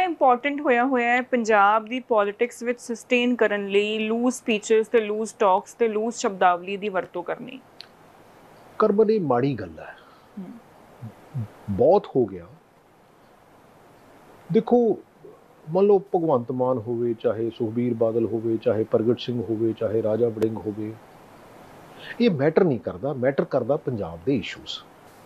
Important ਹੋਇਆ ਹੈ ਪੰਜਾਬ ਦੀ politics ਵਿੱਚ ਸਸਟੇਨ ਕਰਨ ਲਈ ਲੂਜ਼ ਸਪੀਚਸ ਤੇ ਲੂਜ਼ ਟਾਕਸ ਤੇ ਲੂਜ਼ ਸ਼ਬਦਾਵਲੀ ਦੀ ਵਰਤੋਂ ਕਰਨੀ? ਕਰਮਨ, ਇਹ ਮਾੜੀ ਗੱਲ ਹੈ, ਬਹੁਤ ਹੋ ਗਿਆ। ਦੇਖੋ, ਮੰਨ ਲਓ ਭਗਵੰਤ ਮਾਨ ਹੋਵੇ, ਚਾਹੇ ਸੁਖਬੀਰ ਬਾਦਲ ਹੋਵੇ, ਚਾਹੇ ਪ੍ਰਗਟ ਸਿੰਘ ਹੋਵੇ, ਚਾਹੇ ਰਾਜਾ ਵੜਿੰਗ ਹੋਵੇ, ਇਹ ਮੈਟਰ ਨਹੀਂ ਕਰਦਾ, ਮੈਟਰ ਕਰਦਾ ਪੰਜਾਬ ਦੇ ਇਸ਼ੂਜ਼।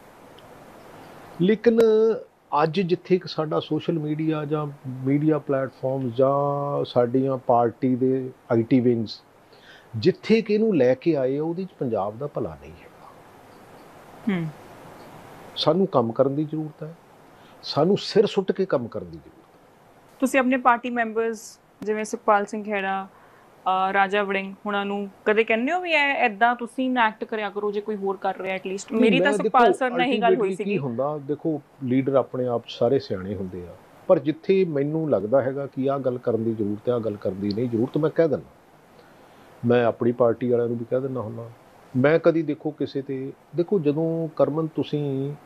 ਲੇਕਿਨ ਅੱਜ ਜਿੱਥੇ ਕਿ ਸਾਡਾ ਸੋਸ਼ਲ ਮੀਡੀਆ ਜਾਂ ਮੀਡੀਆ ਪਲੇਟਫਾਰਮ ਜਾਂ ਸਾਡੀਆਂ ਪਾਰਟੀ ਦੇ IT ਵਿੰਗਸ ਜਿੱਥੇ ਕਿ ਇਹਨੂੰ ਲੈ ਕੇ ਆਏ, ਉਹਦੇ 'ਚ ਪੰਜਾਬ ਦਾ ਭਲਾ ਨਹੀਂ ਹੈਗਾ। ਸਾਨੂੰ ਕੰਮ ਕਰਨ ਦੀ ਜ਼ਰੂਰਤ ਹੈ, ਸਾਨੂੰ ਸਿਰ ਸੁੱਟ ਕੇ ਕੰਮ ਕਰਨ ਦੀ ਜ਼ਰੂਰਤ ਹੈ। ਤੁਸੀਂ ਆਪਣੇ ਪਾਰਟੀ ਮੈਂਬਰਸ ਜਿਵੇਂ ਸੁਖਪਾਲ ਸਿੰਘ ਖਹਿਰਾ, ਰਾਜਾ ਵੜਿੰਗ ਹੁਣਾਂ ਨੂੰ ਕਦੇ ਕਹਿੰਦੇ ਹੋ ਵੀ ਐਦਾਂ ਤੁਸੀਂ ਨਾ ਐਕਟ ਕਰਿਆ ਕਰੋ ਜੇ ਕੋਈ ਹੋਰ ਕਰ ਰਿਹਾ? ਐਟਲੀਸਟ ਮੇਰੀ ਤਾਂ ਸੁਖਪਾਲ ਸਰ ਨਾਲ ਹੀ ਗੱਲ ਹੋਈ ਸੀਗੀ। ਕੀ ਹੁੰਦਾ, ਦੇਖੋ ਲੀਡਰ ਆਪਣੇ ਆਪ ਸਾਰੇ ਸਿਆਣੇ ਹੁੰਦੇ ਆ, ਪਰ ਜਿੱਥੇ ਮੈਨੂੰ ਲੱਗਦਾ ਹੈਗਾ ਕਿ ਆਹ ਗੱਲ ਕਰਨ ਦੀ ਜ਼ਰੂਰਤ ਹੈ, ਆਹ ਗੱਲ ਕਰਨ ਦੀ ਨਹੀਂ ਜ਼ਰੂਰਤ, ਮੈਂ ਕਹਿ ਦਿੰਦਾ। ਮੈਂ ਆਪਣੀ ਪਾਰਟੀ ਵਾਲਿਆਂ ਨੂੰ ਵੀ ਕਹਿ ਦਿੰਦਾ ਹੁੰਦਾ। ਮੈਂ ਕਦੀ ਦੇਖੋ ਕਿਸੇ ਤੇ, ਦੇਖੋ ਜਦੋਂ ਕਰਮਨ ਤੁਸੀਂ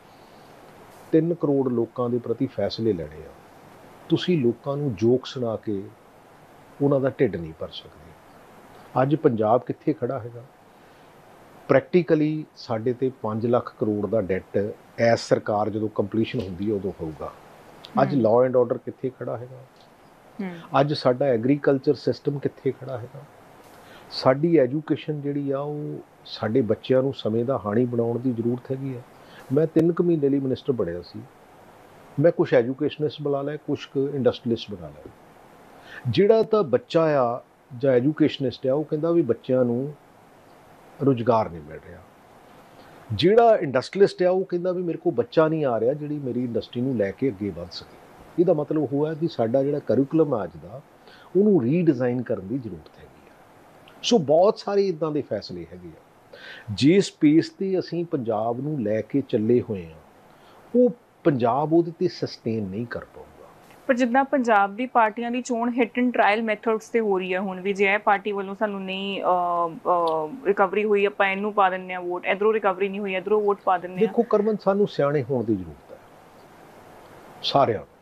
3 ਕਰੋੜ ਲੋਕਾਂ ਦੇ ਪ੍ਰਤੀ ਫੈਸਲੇ ਲੈਣੇ ਆ, ਤੁਸੀਂ ਲੋਕਾਂ ਨੂੰ ਜੋਕ ਸੁਣਾ ਕੇ ਉਹਨਾਂ ਦਾ ਢਿੱਡ ਨਹੀਂ ਭਰ ਸਕਦੇ। ਅੱਜ ਪੰਜਾਬ ਕਿੱਥੇ ਖੜਾ ਹੈਗਾ? ਪ੍ਰੈਕਟੀਕਲੀ ਸਾਡੇ ਤੇ 5 ਲੱਖ ਕਰੋੜ ਦਾ ਡੈਟ ਐਸ ਸਰਕਾਰ ਜਦੋਂ ਕੰਪਲੀਸ਼ਨ ਹੁੰਦੀ ਹੈ ਉਦੋਂ ਹੋਊਗਾ। ਅੱਜ ਲਾਅ ਐਂਡ ਆਰਡਰ ਕਿੱਥੇ ਖੜਾ ਹੈਗਾ? ਅੱਜ ਸਾਡਾ ਐਗਰੀਕਲਚਰ ਸਿਸਟਮ ਕਿੱਥੇ ਖੜਾ ਹੈਗਾ? ਸਾਡੀ ਐਜੂਕੇਸ਼ਨ ਜਿਹੜੀ ਆ, ਉਹ ਸਾਡੇ ਬੱਚਿਆਂ ਨੂੰ ਸਮੇਂ ਦਾ ਹਾਣੀ ਬਣਾਉਣ ਦੀ ਜ਼ਰੂਰਤ ਹੈਗੀ ਹੈ। ਮੈਂ 3 ਕੁ ਮਹੀਨੇ ਲਈ ਮਿਨਿਸਟਰ ਬਣਿਆ ਸੀ, ਮੈਂ ਕੁਛ ਐਜੂਕੇਸ਼ਨਿਸਟ ਬੁਲਾ ਲਏ, ਕੁਛ ਕੁ ਇੰਡਸਟਰੀਲਿਸਟ ਬਣਾ ਲਏ। ਜਿਹੜਾ ਤਾਂ ਬੱਚਾ ਆ ਜਾਂ ਐਜੂਕੇਸ਼ਨਿਸਟ ਆ, ਉਹ ਕਹਿੰਦਾ ਵੀ ਬੱਚਿਆਂ ਨੂੰ ਰੁਜ਼ਗਾਰ ਨਹੀਂ ਮਿਲ ਰਿਹਾ। ਜਿਹੜਾ ਇੰਡਸਟਰੀਲਿਸਟ ਆ, ਉਹ ਕਹਿੰਦਾ ਵੀ ਮੇਰੇ ਕੋਲ ਬੱਚਾ ਨਹੀਂ ਆ ਰਿਹਾ ਜਿਹੜੀ ਮੇਰੀ ਇੰਡਸਟਰੀ ਨੂੰ ਲੈ ਕੇ ਅੱਗੇ ਵੱਧ ਸਕੇ। ਇਹਦਾ ਮਤਲਬ ਉਹ ਹੈ ਕਿ ਸਾਡਾ ਜਿਹੜਾ ਕਰਿਕੂਲਮ ਆ ਅੱਜ ਦਾ, ਉਹਨੂੰ ਰੀਡਿਜ਼ਾਈਨ ਕਰਨ ਦੀ ਜ਼ਰੂਰਤ ਹੈਗੀ ਆ। ਸੋ ਬਹੁਤ ਸਾਰੇ ਇੱਦਾਂ ਦੇ ਫੈਸਲੇ ਹੈਗੇ ਆ। ਜਿਸ ਸਪੇਸ 'ਤੇ ਅਸੀਂ ਪੰਜਾਬ ਨੂੰ ਲੈ ਕੇ ਚੱਲੇ ਹੋਏ ਆ, ਉਹ ਪੰਜਾਬ ਉਹਦੇ 'ਤੇ ਸਸਟੇਨ ਨਹੀਂ ਕਰ ਪਾਊਗਾ। ਪਰ ਜਿੱਦਾਂ ਪੰਜਾਬ ਦੀ ਪਾਰਟੀਆਂ ਦੀ ਚੋਣ ਹਿੱਟ ਐਂਡ ਟਰਾਇਲ ਮੈਥਡਸ ਤੇ ਹੋ ਰਹੀ ਹੈ ਹੁਣ ਵੀ, ਜੇ ਇਹ ਪਾਰਟੀ ਵੱਲੋਂ ਸਾਨੂੰ ਨਹੀਂ ਰਿਕਵਰੀ ਹੋਈ, ਆਪਾਂ ਇਹਨੂੰ ਪਾ ਦਿੰਦੇ ਹਾਂ ਵੋਟ, ਇੱਧਰੋਂ ਰਿਕਵਰੀ ਨਹੀਂ ਹੋਈ, ਇੱਧਰੋਂ ਵੋਟ ਪਾ ਦਿੰਦੇ ਹਾਂ। ਦੇਖੋ ਕਰਮਨ, ਸਾਨੂੰ ਸਿਆਣੇ ਹੋਣ ਦੀ ਜ਼ਰੂਰਤ ਹੈ ਸਾਰਿਆਂ ਨੂੰ।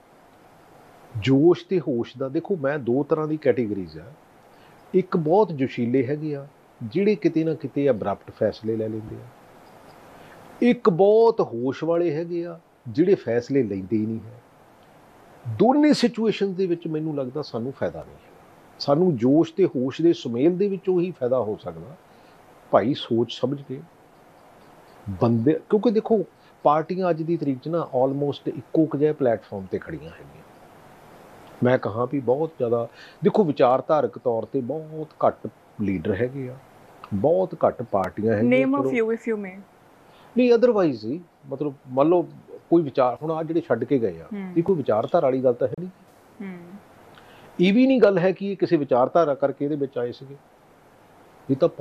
ਜੋਸ਼ ਤੇ ਹੋਸ਼ ਦਾ, ਦੇਖੋ ਮੈਂ 2 ਤਰ੍ਹਾਂ ਦੀ ਕੈਟੇਗਰੀਜ਼ ਆ। ਇੱਕ ਬਹੁਤ ਜੋਸ਼ੀਲੇ ਹੈਗੇ ਆ, ਜਿਹੜੇ ਕਿਤੇ ਨਾ ਕਿਤੇ ਅਬਰਪਟ ਫੈਸਲੇ ਲੈ ਲੈਂਦੇ ਆ। ਇੱਕ ਬਹੁਤ ਹੋਸ਼ ਵਾਲੇ ਹੈਗੇ ਆ, ਜਿਹੜੇ ਫੈਸਲੇ ਲੈਂਦੇ ਹੀ ਨਹੀਂ ਹੈ। ਦੋਨੇ ਸਿਚੁਏਸ਼ਨ ਦੇ ਵਿੱਚ ਮੈਨੂੰ ਲੱਗਦਾ ਸਾਨੂੰ ਫਾਇਦਾ ਨਹੀਂ ਹੈ। ਸਾਨੂੰ ਜੋਸ਼ ਤੇ ਹੋਸ਼ ਦੇ ਸੁਮੇਲ ਦੇ ਵਿੱਚ ਉਹੀ ਫਾਇਦਾ ਹੋ ਸਕਦਾ ਭਾਈ, ਸੋਚ ਸਮਝ ਕੇ ਬੰਦੇ, ਕਿਉਂਕਿ ਦੇਖੋ ਪਾਰਟੀਆਂ ਅੱਜ ਦੀ ਤਰੀਕ 'ਚ ਨਾ ਆਲਮੋਸਟ ਇੱਕੋ ਜਿਹੇ ਪਲੇਟਫਾਰਮ 'ਤੇ ਖੜੀਆਂ ਹੈਗੀਆਂ। ਮੈਂ ਕਹਾਂ ਵੀ ਬਹੁਤ ਜ਼ਿਆਦਾ, ਦੇਖੋ ਵਿਚਾਰਧਾਰਕ ਤੌਰ 'ਤੇ ਬਹੁਤ ਘੱਟ ਲੀਡਰ ਹੈਗੇ ਆ, ਬਹੁਤ ਘੱਟ ਪਾਰਟੀਆਂ ਹੈਗੀਆਂ। ਨੇਮ ਅ ਫਿਊ ਇਫ ਯੂ ਮੇ। ਨਹੀਂ, ਅਦਰਵਾਈਜ਼ ਹੀ ਮਤਲਬ ਮੰਨ ਲਓ ਕੋਈ ਵਿਚਾਰ, ਹੁਣ ਆ ਜਿਹੜੇ ਛੱਡ ਕੇ ਗਏ ਆ, ਇਹ ਕੋਈ ਵਿਚਾਰਧਾਰਾ ਵਾਲੀ ਗੱਲ ਤਾਂ ਹੈ ਨਹੀਂ। ਇਹ ਵੀ ਨਹੀਂ ਗੱਲ ਹੈ ਕਿ ਇਹ ਕਿਸੇ ਵਿਚਾਰਧਾਰਾ ਕਰਕੇ ਇਹਦੇ ਵਿੱਚ ਆਏ ਸੀਗੇ। ਇਹ ਤਾਂ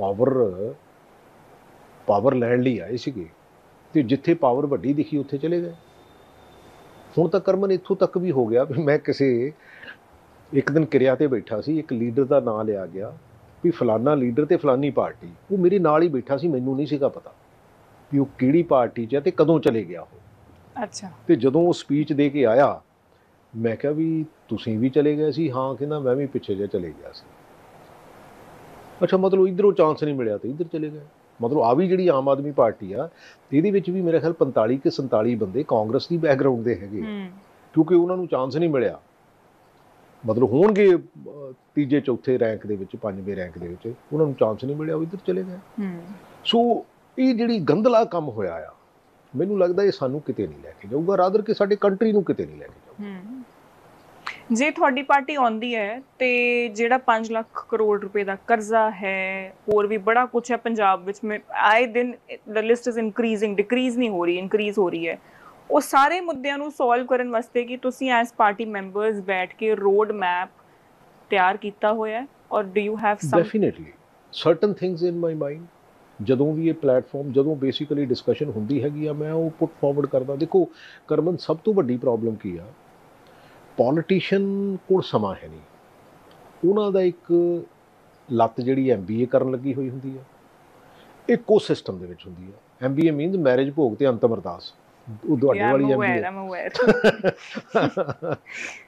ਪਾਵਰ ਲੈਣ ਲਈ ਆਏ ਸੀਗੇ, ਤੇ ਜਿੱਥੇ ਪਾਵਰ ਵੱਡੀ ਦਿਖੀ ਉੱਥੇ ਚਲੇ ਗਏ। ਹੁਣ ਤਾਂ ਕਰਮਨ ਇੱਥੋਂ ਤੱਕ ਵੀ ਹੋ ਗਿਆ ਵੀ ਮੈਂ ਕਿਸੇ ਇੱਕ ਦਿਨ ਕਿਰਿਆ ਤੇ ਬੈਠਾ ਸੀ, ਇੱਕ ਲੀਡਰ ਦਾ ਨਾਂ ਲਿਆ ਗਿਆ ਵੀ ਫਲਾਨਾ ਲੀਡਰ ਤੇ ਫਲਾਨੀ ਪਾਰਟੀ। ਉਹ ਮੇਰੇ ਨਾਲ ਹੀ ਬੈਠਾ ਸੀ, ਮੈਨੂੰ ਨਹੀਂ ਸੀਗਾ ਪਤਾ ਵੀ ਉਹ ਕਿਹੜੀ ਪਾਰਟੀ 'ਚ ਹੈ ਤੇ ਕਦੋਂ ਚਲੇ ਗਿਆ ਉਹ। ਅੱਛਾ। ਤੇ ਜਦੋਂ ਉਹ ਸਪੀਚ ਦੇ ਕੇ ਆਇਆ, ਮੈਂ ਕਿਹਾ ਵੀ ਤੁਸੀਂ ਵੀ ਚਲੇ ਗਏ ਸੀ? ਹਾਂ, ਕਹਿੰਦਾ ਮੈਂ ਵੀ ਪਿੱਛੇ ਜਿਹਾ ਚਲੇ ਗਿਆ ਸੀ। ਅੱਛਾ, ਮਤਲਬ ਇੱਧਰੋਂ ਚਾਂਸ ਨਹੀਂ ਮਿਲਿਆ ਤੇ ਇੱਧਰ ਚਲੇ ਗਏ। ਮਤਲਬ ਆ ਵੀ ਜਿਹੜੀ ਆਮ ਆਦਮੀ ਪਾਰਟੀ ਆ, ਇਹਦੇ ਵਿੱਚ ਵੀ ਮੇਰੇ ਖਿਆਲ 45 ਕਿ 47 ਬੰਦੇ ਕਾਂਗਰਸ ਦੀ ਬੈਕਗਰਾਊਂਡ ਦੇ ਹੈਗੇ ਆ, ਕਿਉਂਕਿ ਉਹਨਾਂ ਨੂੰ ਚਾਂਸ ਨਹੀਂ ਮਿਲਿਆ। ਮਤਲਬ ਹੋਣਗੇ 3 4 ਰੈਂਕ ਦੇ ਵਿੱਚ, 5ਵੇਂ ਰੈਂਕ ਦੇ ਵਿੱਚ, ਉਹਨਾਂ ਨੂੰ ਚਾਂਸ ਨਹੀਂ ਮਿਲਿਆ, ਉਹ ਇੱਧਰ ਚਲੇ ਗਏ। ਸੋ ਇਹ ਜਿਹੜੀ ਗੰਦਲਾ ਕੰਮ ਹੋਇਆ ਆ, ਮੈਨੂੰ ਲੱਗਦਾ ਇਹ ਸਾਨੂੰ ਕਿਤੇ ਨਹੀਂ ਲੈ ਕੇ ਜਾਊਗਾ, ਰਾਦਰ ਕਿ ਸਾਡੇ ਕੰਟਰੀ ਨੂੰ ਕਿਤੇ ਨਹੀਂ ਲੈ ਕੇ ਜਾਊਗਾ। ਜੇ ਤੁਹਾਡੀ ਪਾਰਟੀ ਆਉਂਦੀ ਹੈ ਤੇ ਜਿਹੜਾ 5 ਲੱਖ ਕਰੋੜ ਰੁਪਏ ਦਾ ਕਰਜ਼ਾ ਹੈ, ਹੋਰ ਵੀ ਬੜਾ ਕੁਛ ਹੈ ਪੰਜਾਬ ਵਿੱਚ, ਆਏ ਦਿਨ ਦ ਲਿਸਟ ਇਜ਼ ਇਨਕਰੀਜ਼ਿੰਗ, ਡਿਕਰੀਜ਼ ਨਹੀਂ ਹੋ ਰਹੀ, ਇਨਕਰੀਜ਼ ਹੋ ਰਹੀ ਹੈ, ਉਹ ਸਾਰੇ ਮੁੱਦਿਆਂ ਨੂੰ ਸੋਲਵ ਕਰਨ ਵਾਸਤੇ ਕਿ ਤੁਸੀਂ ਐਜ਼ ਪਾਰਟੀ ਮੈਂਬਰਸ ਬੈਠ ਕੇ ਰੋਡ ਮੈਪ ਤਿਆਰ ਕੀਤਾ ਹੋਇਆ, ਔਰ do you have some? Definitely certain things in my mind. ਜਦੋਂ ਵੀ ਇਹ ਪਲੇਟਫਾਰਮ, ਜਦੋਂ ਬੇਸਿਕਲੀ ਡਿਸਕਸ਼ਨ ਹੁੰਦੀ ਹੈਗੀ ਆ, ਮੈਂ ਉਹ ਪੁੱਟ ਫਾਰਵਰਡ ਕਰਦਾ। ਦੇਖੋ ਕਰਮਨ, ਸਭ ਤੋਂ ਵੱਡੀ ਪ੍ਰੋਬਲਮ ਕੀ ਆ, ਪੋਲੀਟੀਸ਼ੀਅਨ ਕੋਲ ਸਮਾਂ ਹੈ ਨਹੀਂ। ਉਹਨਾਂ ਦਾ ਇੱਕ ਲੱਤ ਜਿਹੜੀ MBA ਕਰਨ ਲੱਗੀ ਹੋਈ ਹੁੰਦੀ ਆ, ਇੱਕੋ ਸਿਸਟਮ ਦੇ ਵਿੱਚ ਹੁੰਦੀ ਆ। MBA ਮੀਨਸ ਮੈਰਿਜ ਭੋਗ ਤੇ ਅੰਤਮ ਅਰਦਾਸ, ਉਹ ਤੁਹਾਡੇ ਵਾਲੀ MBA